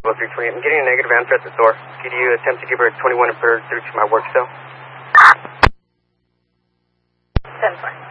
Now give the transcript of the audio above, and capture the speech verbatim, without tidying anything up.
three twenty. I'm getting a negative answer at the door. Could you attempt to give her a twenty-one and put her through to my work cell? ten four.